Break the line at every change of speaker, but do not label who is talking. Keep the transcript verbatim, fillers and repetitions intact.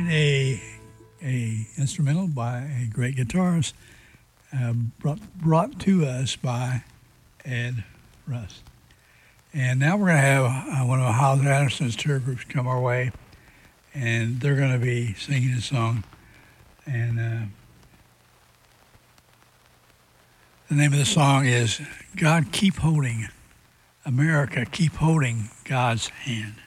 hearing a a instrumental by a great guitarist uh, brought brought to us by Ed Rust. And now we're going to have uh, one of Howes Anderson's tour groups come our way, and they're going to be singing a song. And uh, the name of the song is God Keep Holding, America Keep Holding God's Hand.